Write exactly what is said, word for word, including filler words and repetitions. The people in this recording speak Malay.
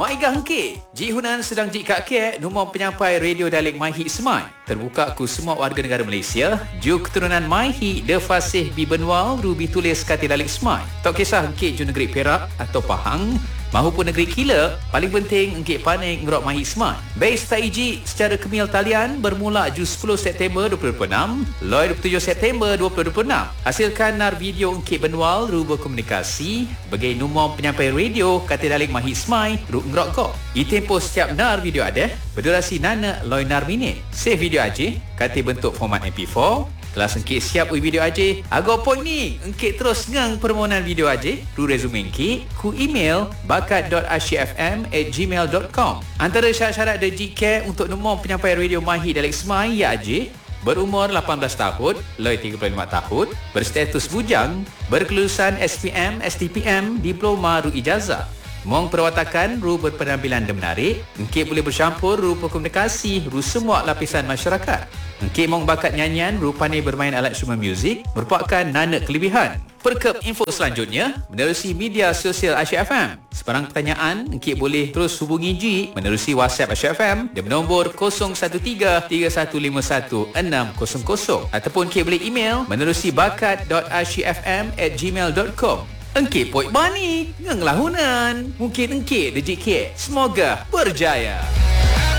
Baiklah hengkit, Ji Hunan sedang Ji Kak Kek, nombor penyampai radio dialek Maihi Semai. Terbuka ku semua warga negara Malaysia, ju keturunan Maihi, de fasih bi benwal, rubi tulis kata dialek Semai. Tak kisah hengkit ju negeri Perak atau Pahang, mahupun negeri Kila, paling penting engkit panik ngerok Maihi Semai. Base taiji secara kemil talian bermula ju sepuluh September dua ribu dua puluh enam, loi dua puluh tujuh September dua ribu dua puluh enam. Hasilkan nar video engkit benwal ruba komunikasi bagi nombor penyampai radio kata dialek Maihi Semai ru ngerok ko. Itempo setiap nar video ada berdurasi nana loi nar minit. Save video aja, kata bentuk format M P four. Kelas engkit siap ui video aja. Agak poin ni, engkit terus ngang permohonan video aja. Ru resume engkit, ku email bakat dot asyikfm at gmail dot com. Antara syarat-syarat D J K untuk nombor penyampai radio Maihi dialek Semai ya aja. Berumur lapan belas tahun, loi tiga puluh lima tahun, berstatus bujang, berkelulusan S P M, S T P M, diploma ru ijazah. Mong perwatakan ru berpenampilan dan menarik, engkit boleh bercampur ru komunikasi ru semua lapisan masyarakat. Engkit mong bakat nyanyian ru pandai bermain alat instrumen muzik merupakan nana kelebihan. Perkep info selanjutnya menerusi media sosial Asyik F M. Sebarang pertanyaan engkit boleh terus hubungi Ji menerusi WhatsApp Asyik F M di nombor kosong satu tiga tiga satu lima satu enam kosong kosong ataupun engkit boleh email menerusi bakat dot asyikfm at gmail dot com. Engkit poik bani, ngeng lahunan. Mungkin engkit D J K. Semoga berjaya.